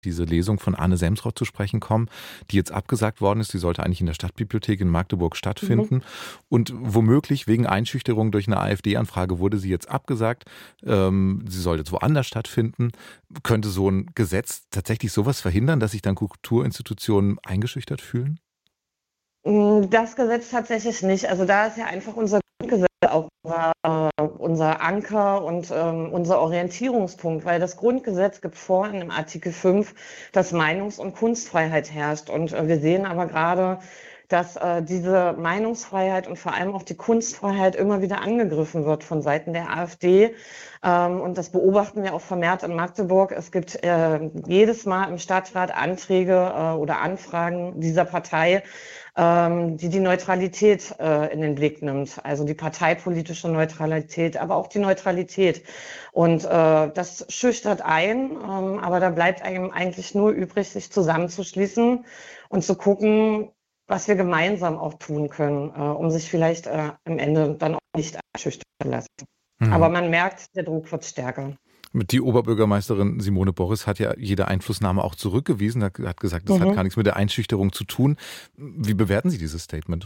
diese Lesung von Arne Semsrott zu sprechen kommen, die jetzt abgesagt worden ist. Die sollte eigentlich in der Stadtbibliothek in Magdeburg Mhm. stattfinden. Und womöglich wegen Einschüchterung durch eine AfD-Anfrage wurde sie jetzt abgesagt. Sie soll jetzt woanders stattfinden. Könnte so ein Gesetz tatsächlich sowas verhindern, dass sich dann Kulturinstitutionen eingeschüchtert fühlen? Das Gesetz tatsächlich nicht. Also da ist ja einfach unser Grundgesetz auch unser Anker und unser Orientierungspunkt, weil das Grundgesetz gibt vor in dem Artikel 5, dass Meinungs- und Kunstfreiheit herrscht. Und wir sehen aber gerade, dass diese Meinungsfreiheit und vor allem auch die Kunstfreiheit immer wieder angegriffen wird von Seiten der AfD. Und das beobachten wir auch vermehrt in Magdeburg. Es gibt jedes Mal im Stadtrat Anträge oder Anfragen dieser Partei, die Neutralität in den Blick nimmt, also die parteipolitische Neutralität, aber auch die Neutralität. Und das schüchtert ein, aber da bleibt einem eigentlich nur übrig, sich zusammenzuschließen und zu gucken, was wir gemeinsam auch tun können, um sich vielleicht am Ende dann auch nicht einschüchtern zu lassen. Aber Mhm. man merkt, der Druck wird stärker. Die Oberbürgermeisterin Simone Boris hat ja jede Einflussnahme auch zurückgewiesen, hat gesagt, das hat gar Mhm. nichts mit der Einschüchterung zu tun. Wie bewerten Sie dieses Statement?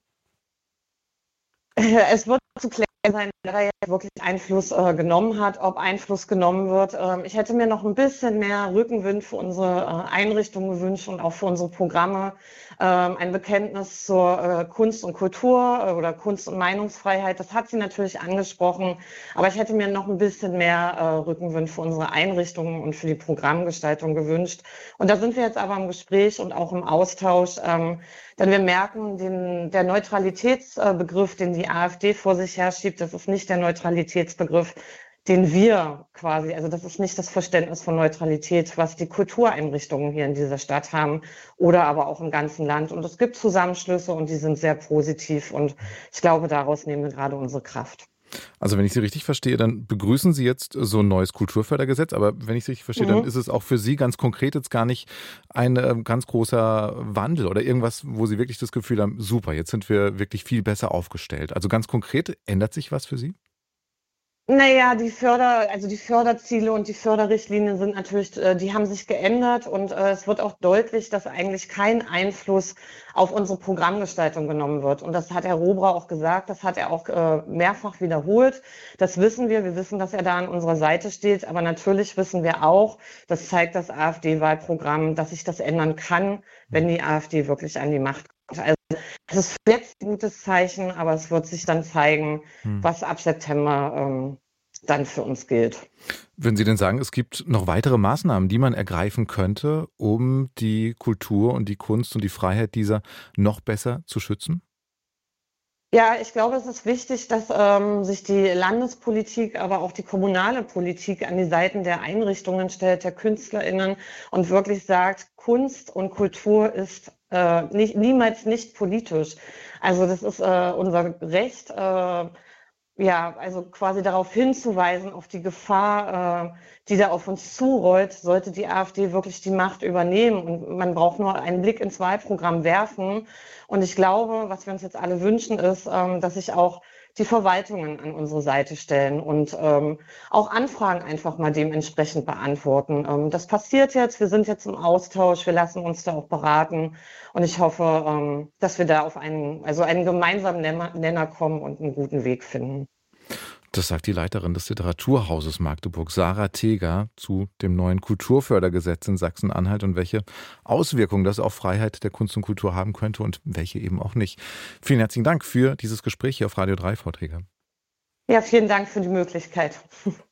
Es wird zu klären sein, wer da jetzt wirklich Einfluss genommen hat, ob Einfluss genommen wird. Ich hätte mir noch ein bisschen mehr Rückenwind für unsere Einrichtung gewünscht und auch für unsere Programme. Ein Bekenntnis zur Kunst und Kultur oder Kunst- und Meinungsfreiheit, das hat sie natürlich angesprochen. Aber ich hätte mir noch ein bisschen mehr Rückenwind für unsere Einrichtungen und für die Programmgestaltung gewünscht. Und da sind wir jetzt aber im Gespräch und auch im Austausch. Denn wir merken, der Neutralitätsbegriff, den die AfD vor sich herschiebt, das ist nicht der Neutralitätsbegriff, den wir quasi, also das ist nicht das Verständnis von Neutralität, was die Kultureinrichtungen hier in dieser Stadt haben oder aber auch im ganzen Land. Und es gibt Zusammenschlüsse und die sind sehr positiv. Und ich glaube, daraus nehmen wir gerade unsere Kraft. Also wenn ich Sie richtig verstehe, dann begrüßen Sie jetzt so ein neues Kulturfördergesetz, aber wenn ich Sie richtig verstehe, dann Mhm. ist es auch für Sie ganz konkret jetzt gar nicht ein ganz großer Wandel oder irgendwas, wo Sie wirklich das Gefühl haben, super, jetzt sind wir wirklich viel besser aufgestellt. Also ganz konkret, ändert sich was für Sie? Naja, also die Förderziele und die Förderrichtlinien sind natürlich, die haben sich geändert und es wird auch deutlich, dass eigentlich kein Einfluss auf unsere Programmgestaltung genommen wird. Und das hat Herr Robra auch gesagt, das hat er auch mehrfach wiederholt. Das wissen wir. Wir wissen, dass er da an unserer Seite steht. Aber natürlich wissen wir auch, das zeigt das AfD-Wahlprogramm, dass sich das ändern kann, wenn die AfD wirklich an die Macht kommt. Also es ist jetzt ein gutes Zeichen, aber es wird sich dann zeigen, Hm. was ab September dann für uns gilt. Würden Sie denn sagen, es gibt noch weitere Maßnahmen, die man ergreifen könnte, um die Kultur und die Kunst und die Freiheit dieser noch besser zu schützen? Ja, ich glaube, es ist wichtig, dass sich die Landespolitik, aber auch die kommunale Politik an die Seiten der Einrichtungen stellt, der KünstlerInnen und wirklich sagt, Kunst und Kultur ist niemals nicht politisch. Also das ist unser Recht, ja, also quasi darauf hinzuweisen, auf die Gefahr, die da auf uns zurollt, sollte die AfD wirklich die Macht übernehmen. Und man braucht nur einen Blick ins Wahlprogramm werfen. Und ich glaube, was wir uns jetzt alle wünschen, ist, dass sich auch die Verwaltungen an unsere Seite stellen und auch Anfragen einfach mal dementsprechend beantworten. Das passiert jetzt, wir sind jetzt im Austausch, wir lassen uns da auch beraten. Und ich hoffe, dass wir da auf einen gemeinsamen Nenner kommen und einen guten Weg finden. Das sagt die Leiterin des Literaturhauses Magdeburg, Sarah Teger, zu dem neuen Kulturfördergesetz in Sachsen-Anhalt und welche Auswirkungen das auf Freiheit der Kunst und Kultur haben könnte und welche eben auch nicht. Vielen herzlichen Dank für dieses Gespräch hier auf Radio 3, Frau Teger. Ja, vielen Dank für die Möglichkeit.